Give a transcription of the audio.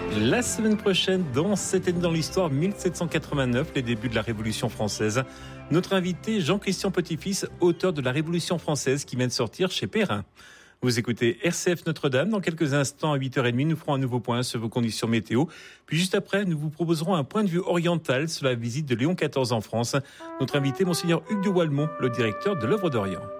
La semaine prochaine, dans Cette année dans l'histoire, 1789, les débuts de la Révolution française. Notre invité, Jean-Christian Petit-Fils, auteur de La Révolution française, qui vient de sortir chez Perrin. Vous écoutez RCF Notre-Dame. Dans quelques instants, à 8h30, nous ferons un nouveau point sur vos conditions météo. Puis juste après, nous vous proposerons un point de vue oriental sur la visite de Léon XIV en France. Notre invité, Monseigneur Hugues de Walmont, le directeur de l'Œuvre d'Orient.